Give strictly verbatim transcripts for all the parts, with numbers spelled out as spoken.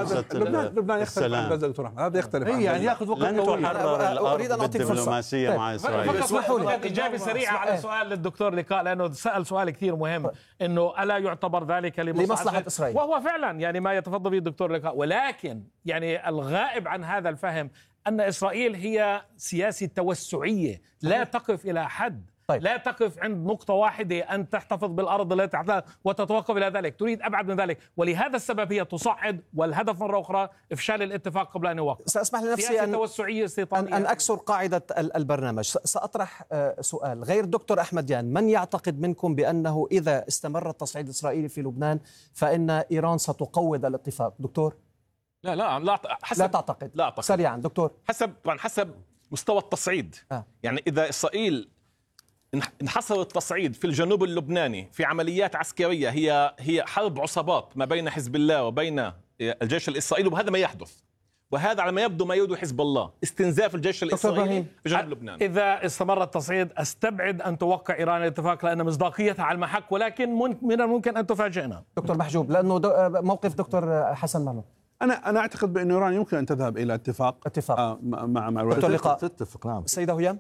معاهدة لبنان يختلف عن غزة دكتور أحمد، هذا يختلف عن يعني ياخذ وقت طويل. أريد أن أعطيك فرصة مع إسرائيل. اسمحوا لي إجابة سريعة على سؤال للدكتور لقاء، لأنه سأل سؤال كثير مهم، إنه ألا يعتبر ذلك لمصلحة إسرائيل؟ وهو فعلا يعني ما يتفضل به الدكتور لقاء، ولكن يعني الغائب عن هذا الفهم أن إسرائيل هي سياسة توسعية لا تقف إلى حد. طيب. لا تقف عند نقطة واحدة أن تحتفظ بالأرض التي تحتها وتتوقف إلى ذلك، تريد أبعد من ذلك، ولهذا السبب هي تصعد، والهدف مرة أخرى إفشال الاتفاق قبل أن يوقف. سأسمح لنفسي أن, أن, أن أكسر قاعدة البرنامج. سأطرح سؤال غير دكتور أحمد يان، من يعتقد منكم بأنه إذا استمر التصعيد الإسرائيلي في لبنان فإن إيران ستقوض الاتفاق؟ دكتور؟ لا لا لا حسب لا تعتقد. لا أعتقد. سريعا دكتور. حسب حسب مستوى التصعيد. آه. يعني إذا إسرائيل انحصر التصعيد في الجنوب اللبناني في عمليات عسكرية هي هي حرب عصابات ما بين حزب الله وبين الجيش الإسرائيلي، وهذا ما يحدث، وهذا على ما يبدو ما يريد حزب الله، استنزاف الجيش الإسرائيلي في جنوب لبنان. إذا استمر التصعيد أستبعد أن توقع إيران الاتفاق لأن مصداقيتها على المحك، ولكن من الممكن أن تفاجئنا. دكتور محجوب، لأنه موقف دكتور حسن معلوم. أنا أنا أعتقد بأن إيران يمكن أن تذهب إلى اتفاق اتفاق آه مع مع دكتور لقاء. تتفق. نعم. السيدة هيام.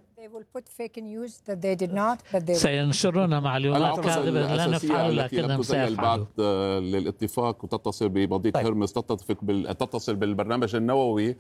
سينشرون معلومات كاذبة لا نفعل لكنهم سيفعلوا. للاتفاق وتتصل بمضيق طيب. هرمز، تتصل بال... تتصل بالبرنامج النووي،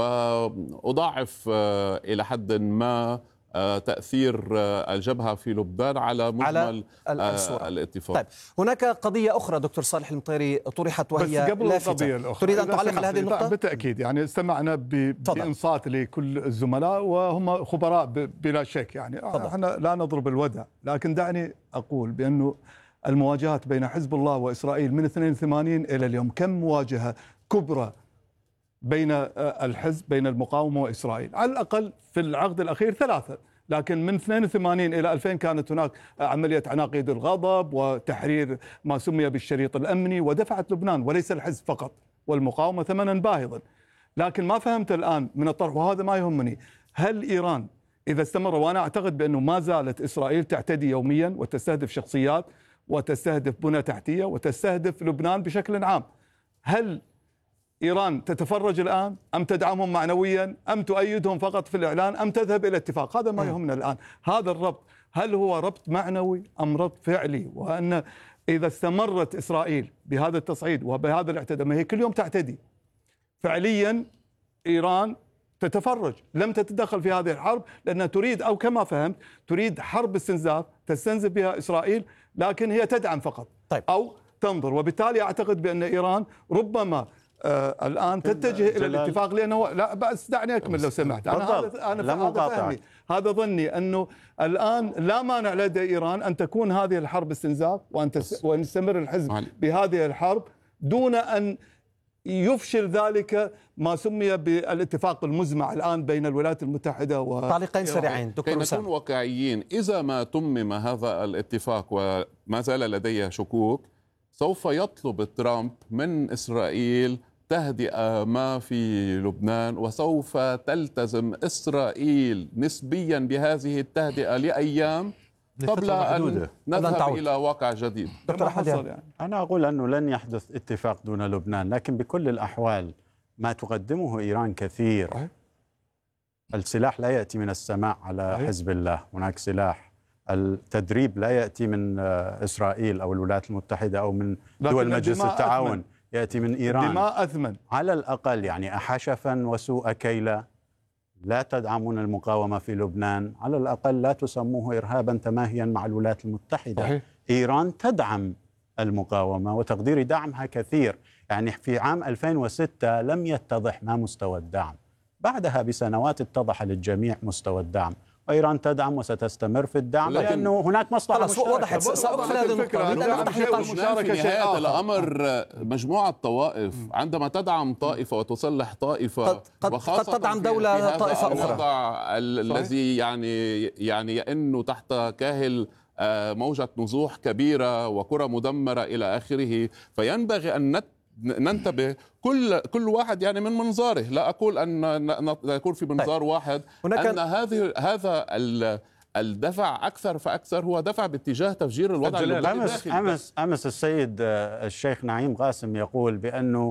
وأضاعف إلى حد ما تأثير الجبهة في لبنان على مجمل على الاتفاق. طيب، هناك قضية أخرى دكتور صالح المطيري طرحت وهي بس قبل القضية الأخرى تريد أن تعلق على هذه النقطة؟ بالتأكيد، يعني استمعنا بإنصات لكل الزملاء وهم خبراء بلا شك، يعني احنا لا نضرب الودع، لكن دعني أقول بأنه المواجهات بين حزب الله وإسرائيل من اثنين وثمانين إلى اليوم كم مواجهة كبرى بين الحزب بين المقاومة وإسرائيل، على الأقل في العقد الأخير ثلاثة، لكن من اثنين وثمانين إلى ألفين كانت هناك عملية عناقيد الغضب وتحرير ما سمي بالشريط الأمني، ودفعت لبنان وليس الحزب فقط والمقاومة ثمنا باهظا. لكن ما فهمت الآن من الطرح، وهذا ما يهمني، هل إيران إذا استمر، وأنا أعتقد بأنه ما زالت إسرائيل تعتدي يوميا وتستهدف شخصيات وتستهدف بنى تحتية وتستهدف لبنان بشكل عام، هل إيران تتفرج الآن أم تدعمهم معنويا أم تؤيدهم فقط في الإعلان أم تذهب إلى اتفاق؟ هذا ما يهمنا الآن. هذا الربط هل هو ربط معنوي أم ربط فعلي؟ وأن إذا استمرت إسرائيل بهذا التصعيد وبهذا الاعتداء، ما هي كل يوم تعتدي، فعليا إيران تتفرج، لم تتدخل في هذه الحرب لأنها تريد، أو كما فهمت تريد حرب استنزاف تستنزف بها إسرائيل، لكن هي تدعم فقط. طيب. أو تنظر. وبالتالي أعتقد بأن إيران ربما آه الآن تتجه إلى الاتفاق، لأنه لا بس دعني أكمل لو سمحت. أنا هذا أنا هذا فهمي، هذا ظني أنه الآن لا مانع لدى إيران أن تكون هذه الحرب استنزاف وأن وأن يستمر الحزب بهذه الحرب دون أن يفشل ذلك ما سمي بالاتفاق المزمع الآن بين الولايات المتحدة و تعليقين سريعين دكتور كي نكون واقعيين. إذا ما تمم هذا الاتفاق وما زال لديه شكوك، سوف يطلب ترامب من إسرائيل تهدئة ما في لبنان، وسوف تلتزم إسرائيل نسبيا بهذه التهدئة لأيام قبل أن نذهب إلى واقع جديد. يعني. أنا أقول أنه لن يحدث اتفاق دون لبنان، لكن بكل الأحوال ما تقدمه إيران كثير. السلاح لا يأتي من السماء على حزب الله، هناك سلاح. التدريب لا يأتي من إسرائيل أو الولايات المتحدة أو من دول مجلس التعاون، أثمن. يأتي من إيران. الدماء أثمن على الأقل، يعني أحشفا وسوء كيلة. لا تدعمون المقاومة في لبنان، على الأقل لا تسموه إرهابا تماهيا مع الولايات المتحدة. صحيح. إيران تدعم المقاومة وتقدير دعمها كثير، يعني في عام ألفين وستة لم يتضح ما مستوى الدعم، بعدها بسنوات اتضح للجميع مستوى الدعم، وإيران تدعم وستستمر في الدعم لأنه هناك مصلحة مشتركة. وضحت. سأدخل هذه النقطة. في نهاية الأمر مجموعة طوائف عندما تدعم طائفة وتسلح طائفة، قد, قد, قد تدعم دولة طائفة أخرى، الذي يعني يعني يئن تحت كاهل موجة نزوح كبيرة وكرة مدمرة إلى آخره. فينبغي أن ننتبه كل كل واحد يعني من منظاره، لا أقول أن يكون في منظار واحد، أن هذه هذا الدفع أكثر فأكثر هو دفع باتجاه تفجير الوضع اللبناني. أمس أمس أمس السيد الشيخ نعيم قاسم يقول بأنه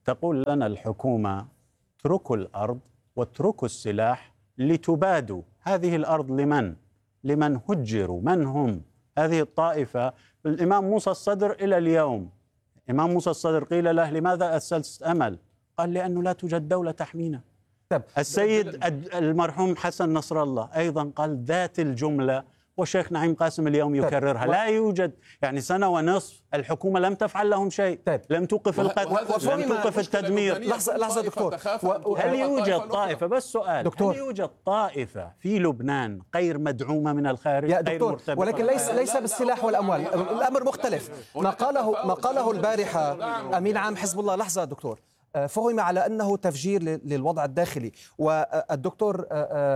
تقول لنا الحكومة اتركوا الأرض واتركوا السلاح لتبادوا. هذه الأرض لمن؟ لمن هجروا. من هم هذه الطائفة؟ الإمام موسى الصدر إلى اليوم، إمام موسى الصدر قيل له لماذا أسست أمل؟ قال لأنه لا توجد دولة تحمينا. السيد المرحوم حسن نصر الله أيضا قال ذات الجملة، والشيخ نعيم قاسم اليوم يكررها. لا يوجد يعني سنة ونصف الحكومة لم تفعل لهم شيء، لم توقف القتل، لم توقف التدمير. لحظة لحظة دكتور، هل يوجد طائفة، بس سؤال دكتور، هل يوجد طائفة في لبنان غير مدعومة من الخارج؟ يا دكتور، ولكن ليس ليس بالسلاح والأموال، الأمر مختلف. ما قاله ما قاله البارحة أمين عام حزب الله، لحظة دكتور، فهم على أنه تفجير للوضع الداخلي، والدكتور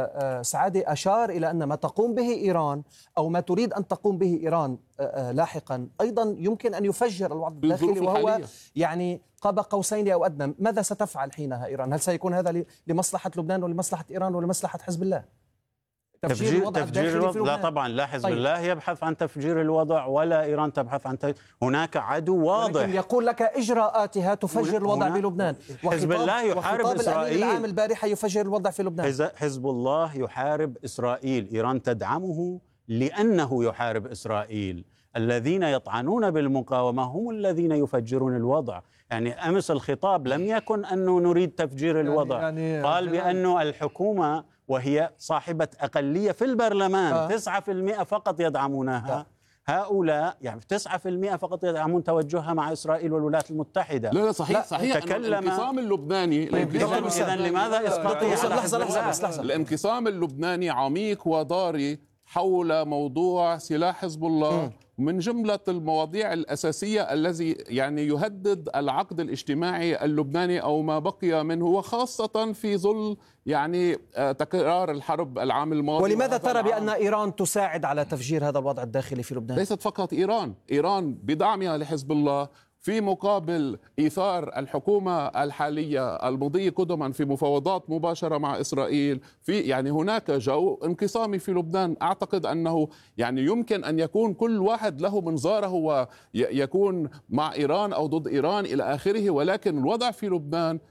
سعادة أشار إلى أن ما تقوم به إيران أو ما تريد أن تقوم به إيران لاحقا أيضا يمكن أن يفجر الوضع الداخلي، وهو يعني قاب قوسين أو أدنى. ماذا ستفعل حينها إيران؟ هل سيكون هذا لمصلحة لبنان ولمصلحة إيران ولمصلحة حزب الله؟ تفجير الوضع تفجير الوضع لا طبعا، لا حزب طيب. الله يبحث عن تفجير الوضع ولا إيران تبحث عن تفجير. هناك عدو واضح يقول لك إجراءاتها تفجر الوضع بلبنان. حزب الله يحارب إسرائيل. العام البارحة يفجر الوضع في لبنان. حزب الله يحارب إسرائيل، إيران تدعمه لأنه يحارب إسرائيل. الذين يطعنون بالمقاومة هم الذين يفجرون الوضع. يعني أمس الخطاب لم يكن أنه نريد تفجير الوضع، يعني يعني قال بأنه الحكومة وهي صاحبة أقلية في البرلمان آه. تسعة بالمئة فقط يدعمونها. آه. هؤلاء يعني تسعة بالمئة فقط يدعمون توجهها مع إسرائيل والولايات المتحدة. لا لا صحيح لا صحيح. تكلم الانقسام اللبناني إذن لماذا إسقاط؟ لحظة لحظة. الانقسام اللبناني عميق وضاري حول موضوع سلاح حزب الله م. من جملة المواضيع الأساسية الذي يعني يهدد العقد الاجتماعي اللبناني أو ما بقي منه، وخاصة في ظل يعني تكرار الحرب العام الماضي. ولماذا ترى بأن إيران تساعد على تفجير هذا الوضع الداخلي في لبنان؟ ليست فقط إيران، إيران بدعمها لحزب الله في مقابل إيثار الحكومة الحالية المضي قدما في مفاوضات مباشرة مع إسرائيل. في يعني هناك جو انقسامي في لبنان. أعتقد أنه يعني يمكن أن يكون كل واحد له منظاره ويكون مع إيران أو ضد إيران إلى آخره، ولكن الوضع في لبنان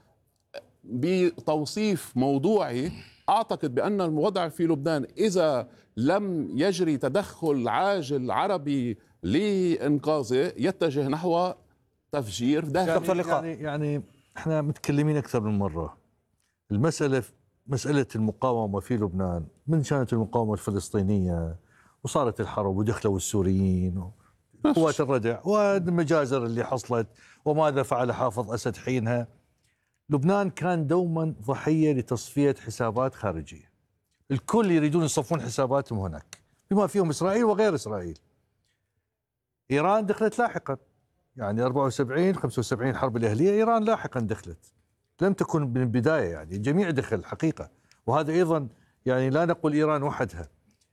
بتوصيف موضوعي أعتقد بأن الوضع في لبنان إذا لم يجري تدخل عاجل عربي لإنقاذه يتجه نحو تفجير داخلي. يعني, يعني يعني احنا متكلمين اكثر من مره. المساله مساله المقاومه في لبنان من كانت المقاومه الفلسطينيه وصارت الحرب ودخلوا السوريين وقوات الردع والمجازر اللي حصلت وماذا فعل حافظ اسد حينها. لبنان كان دوما ضحيه لتصفيه حسابات خارجيه. الكل يريدون يصفون حساباتهم هناك بما فيهم اسرائيل وغير اسرائيل. ايران دخلت لاحقا، يعني أربعة وسبعين خمسة وسبعين الحرب الأهلية إيران لاحقا دخلت، لم تكن من البداية، يعني الجميع دخل حقيقة. وهذا أيضا يعني لا نقول إيران وحدها،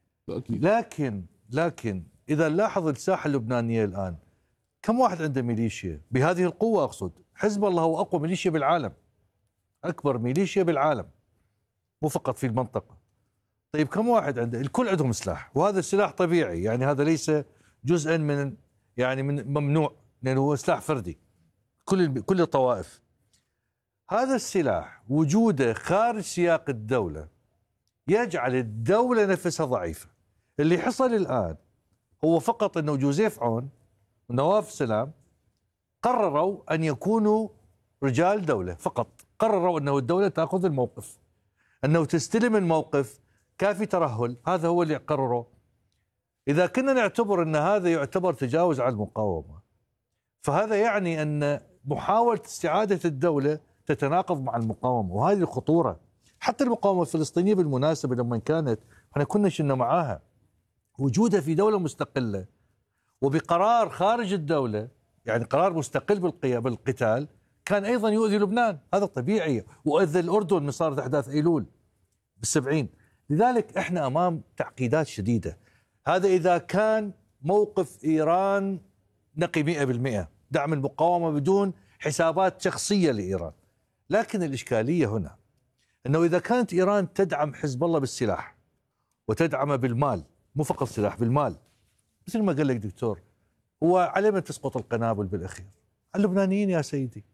لكن لكن إذا نلاحظ الساحة اللبنانية الآن كم واحد عنده ميليشيا بهذه القوة؟ أقصد حزب الله هو أقوى ميليشيا بالعالم، أكبر ميليشيا بالعالم مو فقط في المنطقة. طيب كم واحد عنده؟ الكل عندهم سلاح، وهذا السلاح طبيعي، يعني هذا ليس جزءا من يعني من ممنوع، لأنه هو سلاح فردي كل كل الطوائف. هذا السلاح وجوده خارج سياق الدولة يجعل الدولة نفسها ضعيفة. اللي حصل الآن هو فقط أنه جوزيف عون ونواف سلام قرروا أن يكونوا رجال دولة، فقط قرروا أنه الدولة تأخذ الموقف، أنه تستلم الموقف كافي ترهل، هذا هو اللي قرره. إذا كنا نعتبر أن هذا يعتبر تجاوز على المقاومة، فهذا يعني أن محاولة استعادة الدولة تتناقض مع المقاومة، وهذه الخطورة. حتى المقاومة الفلسطينية بالمناسبة لما كانت احنا كنا شلنا معاها، وجودها في دولة مستقلة وبقرار خارج الدولة، يعني قرار مستقل بالقتال، كان أيضا يؤذي لبنان، هذا طبيعي، وأذى الأردن من صارت أحداث أيلول بالسبعين. لذلك احنا أمام تعقيدات شديدة. هذا إذا كان موقف إيران نقي مئة بالمئة، دعم المقاومة بدون حسابات شخصية لإيران. لكن الإشكالية هنا أنه إذا كانت إيران تدعم حزب الله بالسلاح وتدعمه بالمال، مو فقط سلاح، بالمال، مثل ما قال لك دكتور، هو على من تسقط القنابل بالأخير؟ على اللبنانيين يا سيدي.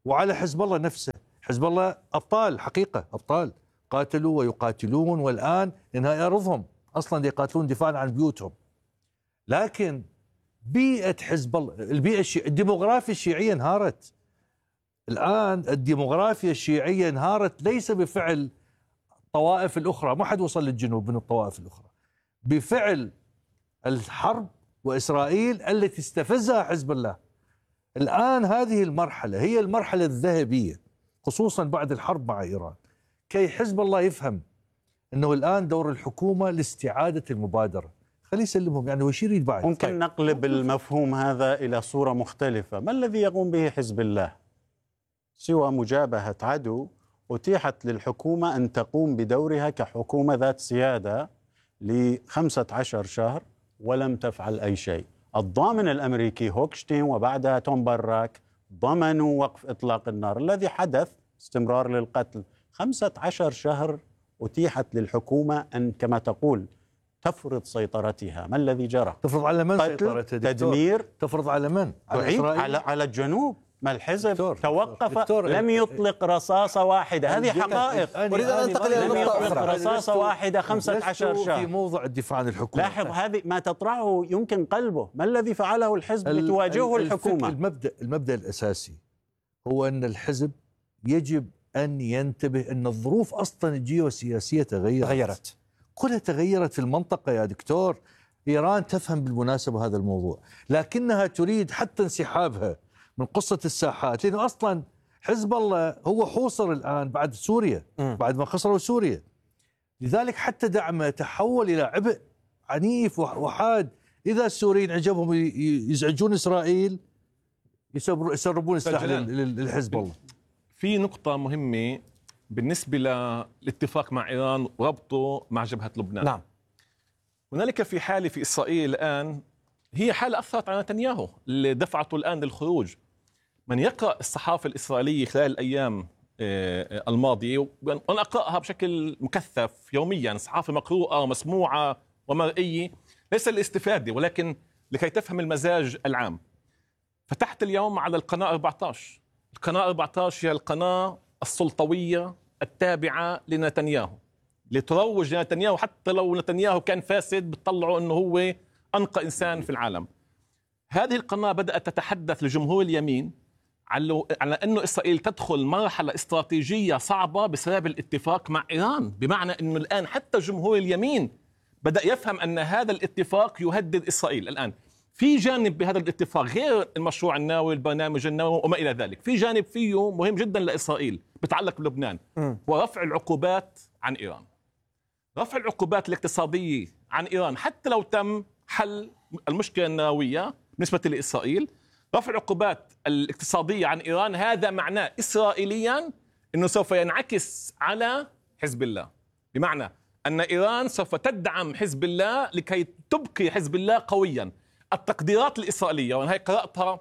وعلى حزب الله نفسه. حزب الله أبطال حقيقة، أبطال قاتلوا ويقاتلون، والآن إنها أرضهم أصلا يقاتلون دفاعا عن بيوتهم. لكن بيئة حزب الله، البيئة الشيعية، الديموغرافيا الشيعية انهارت. الآن الديموغرافيا الشيعية انهارت ليس بفعل الطوائف الأخرى، ما حد وصل للجنوب من الطوائف الأخرى، بفعل الحرب وإسرائيل التي استفزها حزب الله. الآن هذه المرحلة هي المرحلة الذهبية خصوصا بعد الحرب مع إيران، كي حزب الله يفهم أنه الآن دور الحكومة لاستعادة المبادرة. خليه يسلمهم، يعني وش يريد بعد؟ ممكن طيب. نقلب المفهوم هذا إلى صورة مختلفة. ما الذي يقوم به حزب الله سوى مجابهة عدو أتيحت للحكومة أن تقوم بدورها كحكومة ذات سيادة لخمسة عشر شهر ولم تفعل أي شيء؟ الضامن الأمريكي هوكشتين وبعدها توم باراك ضمنوا وقف إطلاق النار. الذي حدث استمرار للقتل. خمسة عشر شهر أتيحت للحكومة أن كما تقول تفرض سيطرتها. ما الذي جرى؟ تفرض على من سيطرتها؟ تدمير. تفرض على من؟ تعيد على, على, على الجنوب. ما الحزب دكتور. توقف دكتور. لم يطلق رصاصة واحدة. هذه حقائق. أريد أن أنتقل إلى نقطة أخرى. رصاصة واحدة خمسة عشر شهر في موضوع الدفاع عن الحكومة. لاحظ هذه ما تطرحه يمكن قلبه. ما الذي فعله الحزب لتواجهه الحكومة؟ المبدأ المبدأ الأساسي هو أن الحزب يجب أن ينتبه أن الظروف أصلا الجيوسياسية تغيرت. تغيرت كلها تغيرت في المنطقة يا دكتور. إيران تفهم بالمناسبة هذا الموضوع، لكنها تريد حتى انسحابها من قصة الساحات، لأنه أصلا حزب الله هو حوصر الآن بعد سوريا، م. بعد ما خسروا سوريا. لذلك حتى دعمه تحول إلى عبء عنيف وحاد. إذا السوريين عجبهم يزعجون إسرائيل يسربون السلاح للحزب الله. في نقطة مهمة بالنسبة للاتفاق مع إيران وربطه مع جبهة لبنان. نعم. هنالك في حالة في إسرائيل الآن هي حالة أثرت على نتنياهو اللي دفعته الآن للخروج. من يقرأ الصحافة الإسرائيلية خلال الأيام الماضية، وأنا أقرأها بشكل مكثف يوميا، صحافة مقروءة ومسموعة ومرئية، ليس للاستفادة ولكن لكي تفهم المزاج العام. فتحت اليوم على القناة أربعة عشر. القناة أربعة عشر هي القناة السلطوية التابعة لنتنياهو لتروج لنتنياهو، حتى لو نتنياهو كان فاسد بتطلعوا أنه هو أنقى إنسان في العالم. هذه القناة بدأت تتحدث لجمهور اليمين على أنه إسرائيل تدخل مرحلة استراتيجية صعبة بسبب الاتفاق مع إيران، بمعنى أنه الآن حتى جمهور اليمين بدأ يفهم أن هذا الاتفاق يهدد إسرائيل. الآن في جانب بهذا الاتفاق غير المشروع النووي، البرنامج النووي وما إلى ذلك، في جانب فيه مهم جدا لإسرائيل بتعلق بلبنان، ورفع العقوبات عن إيران. رفع العقوبات الاقتصادية عن إيران حتى لو تم حل المشكلة النووية بالنسبة لإسرائيل، رفع العقوبات الاقتصادية عن إيران هذا معناه إسرائيليا أنه سوف ينعكس على حزب الله، بمعنى أن إيران سوف تدعم حزب الله لكي تبقي حزب الله قويا. التقديرات الإسرائيلية، وأنا هي قرأتها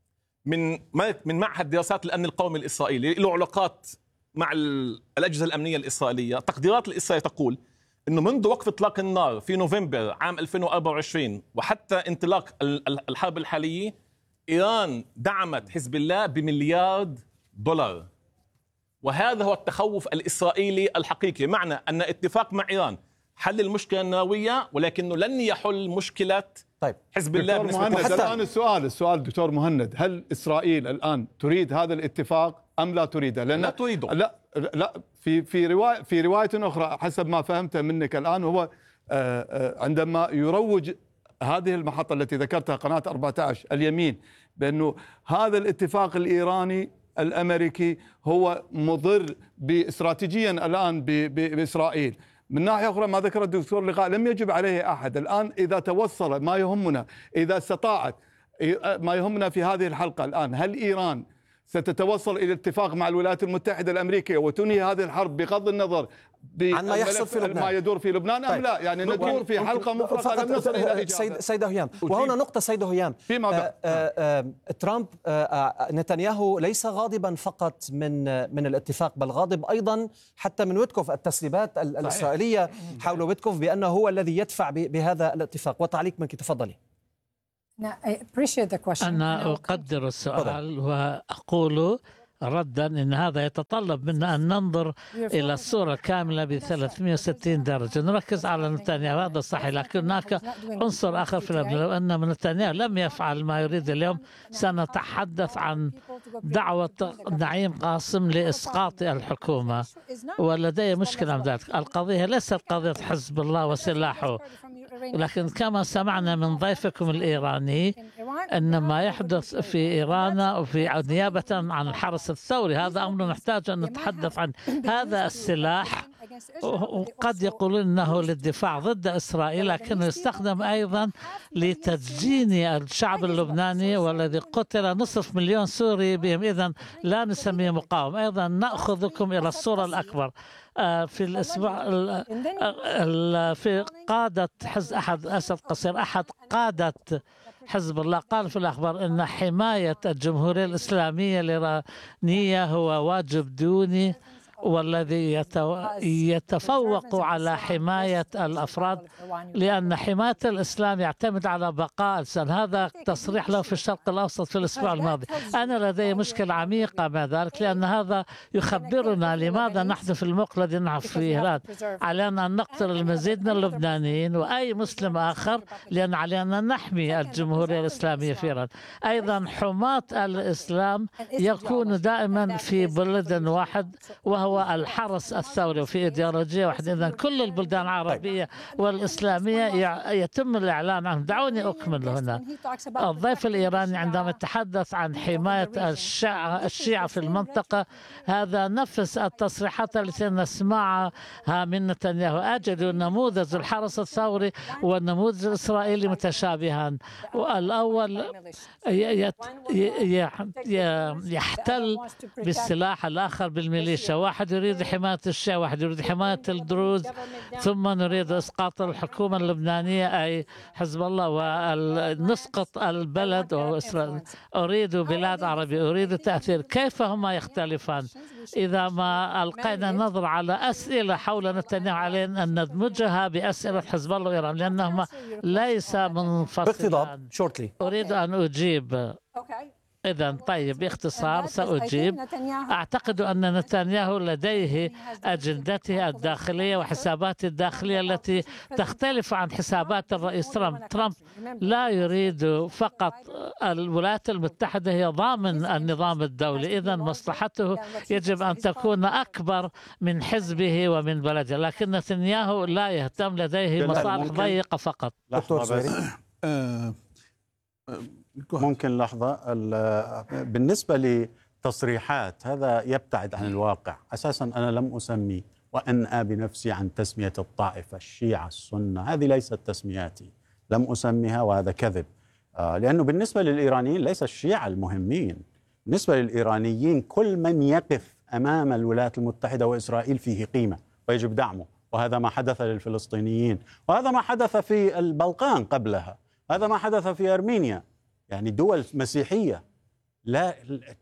من من معهد دراسات الأمن القومي الإسرائيلي له علاقات مع الأجهزة الأمنية الإسرائيلية، التقديرات الإسرائيلية تقول أنه منذ وقف إطلاق النار في نوفمبر عام ألفين وأربعة وعشرين وحتى انطلاق الحرب الحالية، إيران دعمت حزب الله بمليار دولار. وهذا هو التخوف الإسرائيلي الحقيقي، معنى أن اتفاق مع إيران حل المشكلة النووية ولكنه لن يحل مشكلة طيب. حزب الله. دكتور مهند، الآن السؤال السؤال دكتور مهند، هل إسرائيل الآن تريد هذا الاتفاق أم لا تريده؟ لأن لا تريده. لا لا في في رواية في رواية أخرى حسب ما فهمته منك الآن، هو عندما يروج هذه المحطة التي ذكرتها قناة أربعة عشر اليمين بأنه هذا الاتفاق الإيراني الأمريكي هو مضر باستراتيجيا الآن بإسرائيل. من ناحية أخرى ما ذكر الدكتور لقاء لم يجب عليه أحد. الآن إذا توصل ما يهمنا، إذا استطاعت ما يهمنا في هذه الحلقة الآن، هل إيران ستتوصل إلى اتفاق مع الولايات المتحدة الأمريكية وتنهي هذه الحرب بغض النظر عن ما يحصل في لبنان، ما يدور في لبنان أم لا؟ يعني ندور في حلقة مفرغة لم نصل إلى إجابة. سيدة هيام، وهنا نقطة سيدة هيام، آه آه ترامب آه نتنياهو ليس غاضبا فقط من من الاتفاق، بل غاضب أيضا حتى من ويتكوف، التسريبات الإسرائيلية حول ويتكوف بأنه هو الذي يدفع بهذا الاتفاق. وتعليق منك، تفضلي. أنا أقدر السؤال وأقول ردا أن هذا يتطلب منا أن ننظر إلى الصورة الكاملة ب ثلاثمئة وستين درجة. نركز على نتنياهو هذا صحيح، لكن هناك عنصر آخر في الأمر. لو أن نتنياهو لم يفعل ما يريد اليوم سنتحدث عن دعوة نعيم قاسم لإسقاط الحكومة، ولدي مشكلة مع ذلك. القضية ليست قضية حزب الله وسلاحه، لكن كما سمعنا من ضيفكم الإيراني أن ما يحدث في إيران وفي نيابة عن الحرس الثوري هذا أمر نحتاج أن نتحدث عن هذا السلاح. وقد يقولون أنه للدفاع ضد إسرائيل، لكنه يستخدم أيضا لتدجين الشعب اللبناني والذي قتل نصف مليون سوري بهم. إذن لا نسميه مقاوم. أيضا نأخذكم إلى الصورة الأكبر. في الأسبوع في قادة حزب أحد أسد قصير أحد قادة حزب الله قال في الأخبار أن حماية الجمهورية الإسلامية الإيرانية هو واجب دوني، والذي يتفوق على حماية الأفراد، لأن حماية الإسلام يعتمد على بقاء الإنسان. هذا تصريح له في الشرق الأوسط في الأسبوع الماضي. أنا لدي مشكلة عميقة مع ذلك، لأن هذا يخبرنا لماذا نحن في الموقع الذي نحن فيه الآن. علينا أن نقتل المزيد من اللبنانيين وأي مسلم آخر، لأن علينا أن نحمي الجمهورية الإسلامية في إيران. أيضا حماة الإسلام يكون دائما في بلد واحد وهو الحرس الثوري، وفي إيديولوجية واحدة. إذن كل البلدان العربية والإسلامية يتم الإعلان عنهم. دعوني أكمل هنا. الضيف الإيراني عندما يتحدث عن حماية الشيعة في المنطقة، هذا نفس التصريحات التي نسمعها من نتنياهو. أجد نموذج الحرس الثوري والنموذج الإسرائيلي متشابهان. الأول يحتل بالسلاح، الآخر بالميليشيا. واحد يريد حماية الشيعة، واحد يريد حماية الدروز، ثم نريد إسقاط الحكومة اللبنانية أي حزب الله، ونسقط البلد وإسرائيل. أريد بلاد عربية، أريد تأثير. كيف هما يختلفان؟ إذا ما ألقينا نظر على أسئلة حول نتنياهو علينا أن ندمجها بأسئلة حزب الله وإيران، لأنهما ليس منفصلان. أريد أن أجيب. إذن طيب، باختصار سأجيب. أعتقد أن نتنياهو لديه أجندته الداخلية وحساباته الداخلية التي تختلف عن حسابات الرئيس ترامب. ترامب لا يريد فقط الولايات المتحدة هي ضامن النظام الدولي، إذن مصلحته يجب أن تكون أكبر من حزبه ومن بلده. لكن نتنياهو لا يهتم، لديه مصالح ضيقة فقط. ممكن لحظة. بالنسبة لتصريحات هذا يبتعد عن الواقع. أساسا أنا لم أسمي وأنأى بنفسي عن تسمية الطائفة الشيعة السنة، هذه ليست تسمياتي، لم أسميها، وهذا كذب. لأنه بالنسبة للإيرانيين ليس الشيعة المهمين. بالنسبة للإيرانيين كل من يقف أمام الولايات المتحدة وإسرائيل فيه قيمة ويجب دعمه، وهذا ما حدث للفلسطينيين، وهذا ما حدث في البلقان قبلها، هذا ما حدث في أرمينيا، يعني دول مسيحية. لا،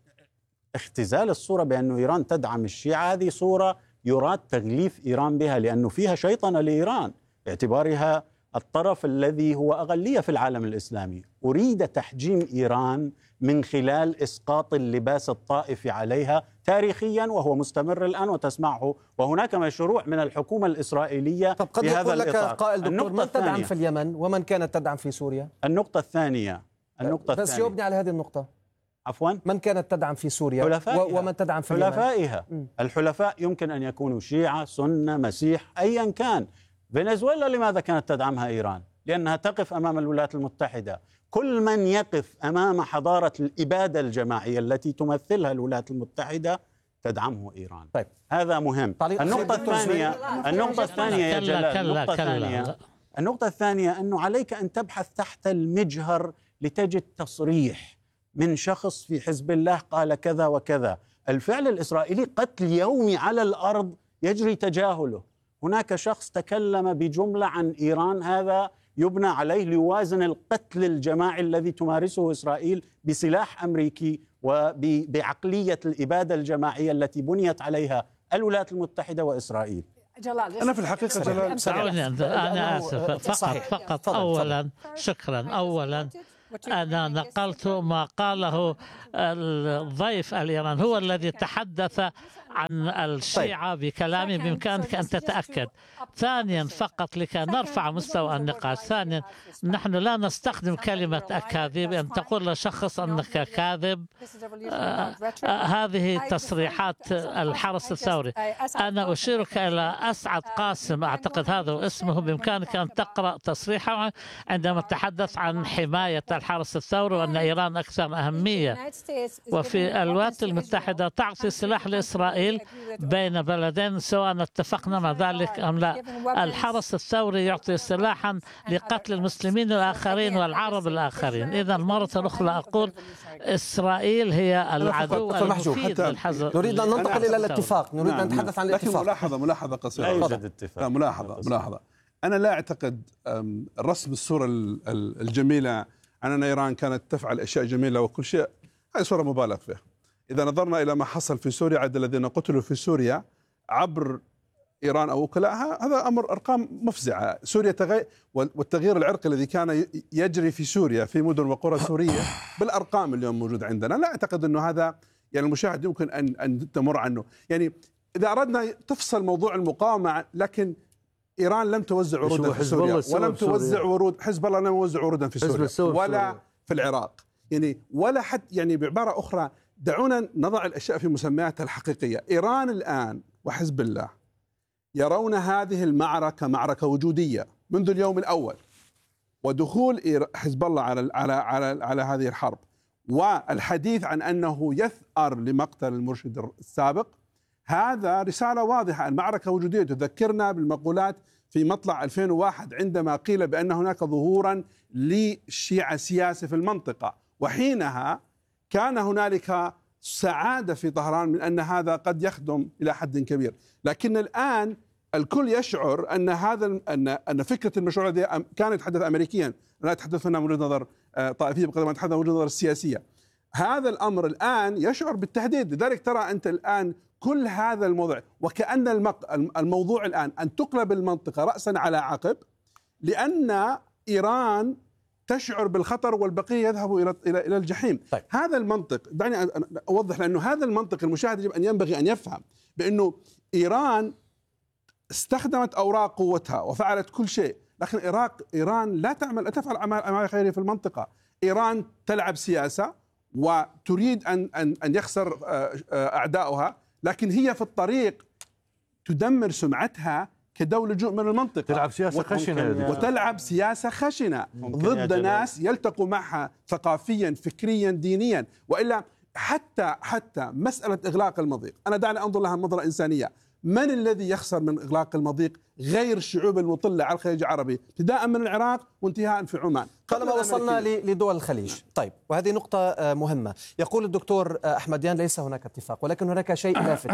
اختزال الصورة بأن إيران تدعم الشيعة هذه صورة يراد تغليف إيران بها، لأنه فيها شيطنة لإيران باعتبارها الطرف الذي هو أغلية في العالم الإسلامي. أريد تحجيم إيران من خلال إسقاط اللباس الطائفي عليها تاريخيا، وهو مستمر الآن وتسمعه، وهناك مشروع من الحكومة الإسرائيلية طب قد يقول لك قائل دكتور من تدعم في اليمن ومن كانت تدعم في سوريا؟ النقطة الثانية النقطة بس الثانية. يبني على هذه النقطة. عفوا، من كانت تدعم في سوريا حلفائها. ومن تدعم في حلفائها. الحلفاء يمكن أن يكونوا شيعة، سنة، مسيح، أيا كان. فنزويلا لماذا كانت تدعمها إيران؟ لأنها تقف أمام الولايات المتحدة. كل من يقف أمام حضارة الإبادة الجماعية التي تمثلها الولايات المتحدة تدعمه إيران. طيب. هذا مهم. النقطة الثانية النقطة الثانية يا جلال النقطة الثانية النقطة الثانية أنه عليك أن تبحث تحت المجهر لتجد تصريح من شخص في حزب الله قال كذا وكذا. الفعل الإسرائيلي قتل يومي على الأرض يجري تجاهله. هناك شخص تكلم بجملة عن إيران، هذا يبنى عليه ليوازن القتل الجماعي الذي تمارسه إسرائيل بسلاح أمريكي وبعقلية الإبادة الجماعية التي بنيت عليها الولايات المتحدة وإسرائيل. جلال أنا في الحقيقة جلال أنا آسف فقط فقط فقط أولا شكرا أولا أنا نقلت ما قاله الضيف الإيراني، هو الذي تحدث عن الشيعة بكلامه، بإمكانك أن تتأكد. ثانيا، فقط لكي نرفع مستوى النقاش، ثانيا نحن لا نستخدم كلمة أكاذيب، أن تقول لشخص أنك كاذب. آه آه هذه تصريحات الحرس الثوري. أنا أشيرك إلى أسعد قاسم، أعتقد هذا اسمه، بإمكانك أن تقرأ تصريحه عندما تحدث عن حماية الحرس الثوري وأن إيران أكثر أهمية، وفي الولايات المتحدة تعطي سلاح لإسرائيل بين بلدين سواء اتفقنا مع ذلك أم لا. الحرس الثوري يعطي سلاحا لقتل المسلمين الآخرين والعرب الآخرين. إذا مرة أخرى أقول إسرائيل هي العدو المفيد للحزب. نريد أن ننتقل إلى الاتفاق، نريد أن نتحدث عن الاتفاق. ملاحظة ملاحظة قصيرة. لا يوجد اتفاق. لا ملاحظة ملاحظة أنا لا أعتقد رسم الصورة الجميلة عن أن إيران كانت تفعل أشياء جميلة وكل شيء، هذه صورة مبالغ فيها. إذا نظرنا إلى ما حصل في سوريا، عدد الذين قتلوا في سوريا عبر إيران أو وكلائها، هذا أمر أرقام مفزعة. سوريا تغير، والتغيير العرقي الذي كان يجري في سوريا في مدن وقرى سورية بالأرقام اليوم موجود عندنا. لا أعتقد أنه هذا يعني المشاهد يمكن أن أن تمر عنه. يعني إذا أردنا تفصل موضوع المقاومة، لكن إيران لم توزع ورودها في سوريا، ولم توزع ورود حزب الله، لم يوزع ورودا في سوريا ولا في العراق. يعني ولا حد، يعني بعبارة أخرى دعونا نضع الأشياء في مسمياتها الحقيقية. إيران الآن وحزب الله يرون هذه المعركة معركة وجودية منذ اليوم الأول، ودخول حزب الله على على على على هذه الحرب والحديث عن أنه يثأر لمقتل المرشد السابق، هذا رسالة واضحة. المعركة وجودية تذكرنا بالمقولات في مطلع ألفين وواحد عندما قيل بأن هناك ظهورا للشيعة سياسي في المنطقة، وحينها كان هنالك سعادة في طهران من أن هذا قد يخدم إلى حد كبير. لكن الآن الكل يشعر أن هذا أن أن فكرة المشروع الذي كان يتحدث أمريكيا، لا يتحدث هنا من وجهة نظر طائفية بقدر ما يتحدث من وجهة نظر السياسية، هذا الأمر الآن يشعر بالتهديد. لذلك ترى أنت الآن كل هذا الموضوع وكأن الموضوع الآن أن تقلب المنطقة رأسا على عقب، لأن إيران تشعر بالخطر والبقية يذهبوا إلى إلى إلى الجحيم. طيب. هذا المنطق، دعني أوضح، لأنه هذا المنطق المشاهد يجب أن ينبغي أن يفهم بأنه إيران استخدمت أوراق قوتها وفعلت كل شيء، لكن العراق إيران لا تعمل لا تفعل أعمال خيرية في المنطقة. إيران تلعب سياسة وتريد أن أن أن يخسر أعداؤها، لكن هي في الطريق تدمر سمعتها كدولة جزء من المنطقة، تلعب سياسة خشنة وتلعب سياسة خشنة ضد ناس يلتقوا معها ثقافيا فكريا دينيا. وإلا حتى حتى مسألة إغلاق المضيق، أنا دعني أنظر لها نظرة إنسانية. من الذي يخسر من إغلاق المضيق غير الشعوب المطلة على الخليج العربي، ابتداء من العراق وانتهاء في عمان؟ طالما وصلنا لدول الخليج. طيب، وهذه نقطة مهمة. يقول الدكتور أحمديان ليس هناك اتفاق، ولكن هناك شيء لافت.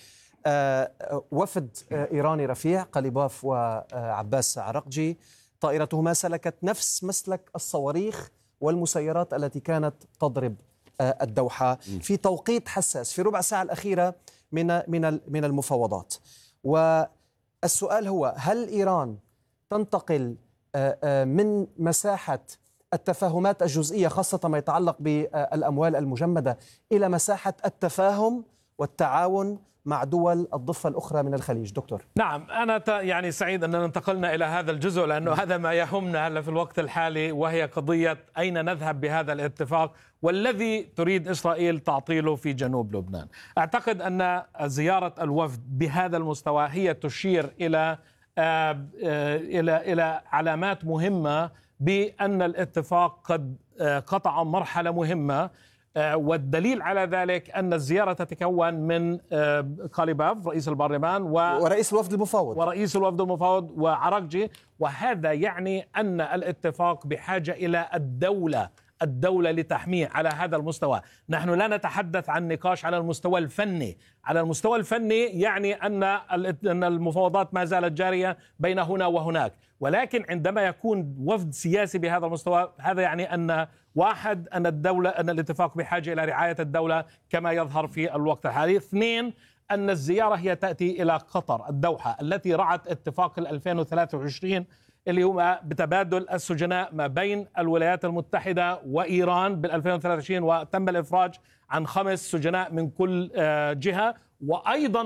وفد إيراني رفيع قليباف وعباس عرقجي طائرتهما سلكت نفس مسلك الصواريخ والمسيرات التي كانت تضرب الدوحة في توقيت حساس في ربع ساعة الأخيرة من من من المفاوضات. والسؤال هو: هل إيران تنتقل من مساحة التفاهمات الجزئية خاصة ما يتعلق بالأموال المجمدة إلى مساحة التفاهم والتعاون مع دول الضفة الأخرى من الخليج؟ دكتور. نعم، أنا يعني سعيد أننا انتقلنا إلى هذا الجزء، لأنه هذا ما يهمنا هلا في الوقت الحالي، وهي قضية أين نذهب بهذا الاتفاق والذي تريد إسرائيل تعطيله في جنوب لبنان. أعتقد أن زيارة الوفد بهذا المستوى هي تشير إلى إلى إلى علامات مهمة بأن الاتفاق قد قطع مرحلة مهمة، والدليل على ذلك أن الزيارة تتكون من قليباف رئيس البرلمان و... ورئيس الوفد المفاوض ورئيس الوفد المفاوض وعرقجي، وهذا يعني أن الاتفاق بحاجة إلى الدولة الدولة لتحميه على هذا المستوى. نحن لا نتحدث عن نقاش على المستوى الفني. على المستوى الفني يعني أن أن المفاوضات ما زالت جارية بين هنا وهناك، ولكن عندما يكون وفد سياسي بهذا المستوى، هذا يعني أن واحد أن الدولة أن الاتفاق بحاجة إلى رعاية الدولة كما يظهر في الوقت الحالي. اثنين، أن الزيارة هي تأتي إلى قطر الدوحة التي رعت اتفاق ألفين وثلاثة وعشرين اللي هو بتبادل السجناء ما بين الولايات المتحدة وإيران بالألفين وثلاثة وعشرين، وتم الإفراج عن خمس سجناء من كل جهة. وأيضا